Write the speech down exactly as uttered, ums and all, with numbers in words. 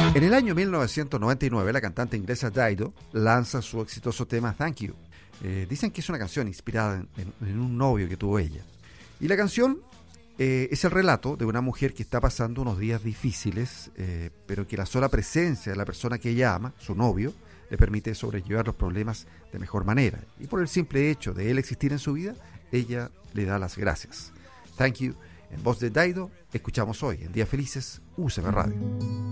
En el año mil novecientos noventa y nueve, la cantante inglesa Dido lanza su exitoso tema Thank You. Eh, dicen que es una canción inspirada en, en, en un novio que tuvo ella. Y la canción eh, es el relato de una mujer que está pasando unos días difíciles, eh, pero que la sola presencia de la persona que ella ama, su novio, le permite sobrellevar los problemas de mejor manera. Y por el simple hecho de él existir en su vida, ella le da las gracias. Thank You, en voz de Dido, escuchamos hoy en Días Felices, U C M Radio.